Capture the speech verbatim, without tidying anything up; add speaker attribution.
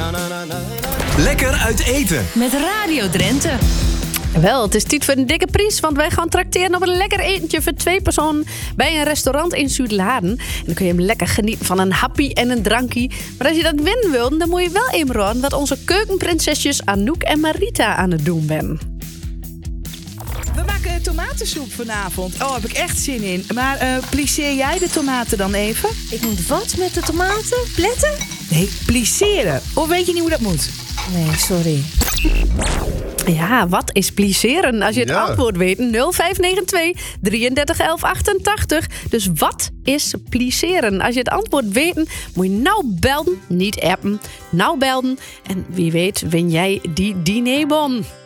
Speaker 1: Lekker uit eten.
Speaker 2: Met Radio Drenthe.
Speaker 3: Wel, het is tijd voor een dikke prijs, want wij gaan trakteren op een lekker etentje voor twee personen bij een restaurant in Zuid-Laren. En dan kun je hem lekker genieten van een happy en een drankie. Maar als je dat winnen wilt, dan moet je wel even raden wat onze keukenprinsesjes Anouk en Marita aan het doen zijn.
Speaker 4: We maken tomatensoep vanavond. Oh, heb ik echt zin in. Maar uh, plisseer jij de tomaten dan even?
Speaker 2: Ik moet wat met de tomaten? Pletten?
Speaker 4: Nee, plisseren. Of weet je niet hoe dat moet?
Speaker 2: Nee, sorry.
Speaker 3: Ja, wat is plisseren? Als je het
Speaker 5: Ja.
Speaker 3: antwoord weet, nul vijf negen twee drieëndertig elf achtentachtig. Dus wat is plisseren? Als je het antwoord weet, moet je nou belden, niet appen. Nou belden. En wie weet win jij die dinerbon.